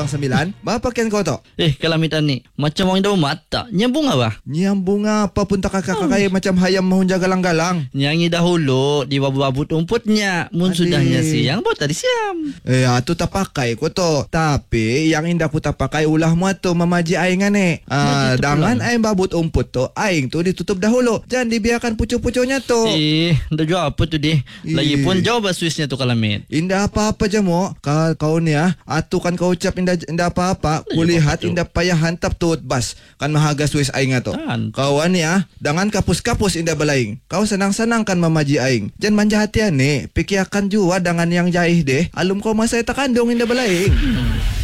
sembilan. Bapak kan kau to? Kalamitan ni. Macam orang daw mata. Nyambung apa? Nyambung apa pun tak kakak macam hayam mahunja galang-galang. Nyanyi dahulu di babut umputnya. Mun sudahnya siang, buat tadi siam. Tu tak pakai ko to. Tapi yang indah ku tak pakai ulah mu tu mamaji aing ane. Dangan aing babut umput to, aing tu ditutup dahulu. Jangan dibiarkan pucuk-pucuknya tu. Dah jawab apa tu deh. Lagipun jauh Swiss-nya tu Kalamit. Indah apa-apa je mo. Kau ni atu kan kau ucap indah apa-apa. Kulihat indah payah hantap tu bas. Kan mahaga Swiss aing tu. Kau ni dengan kapus-kapus indah balaing. Kau senang-senang kan mamaji aing. Jangan manja hati ane. Pikirkan jua dengan yang jaih deh. Alum kau masa tak kandung indah balaing.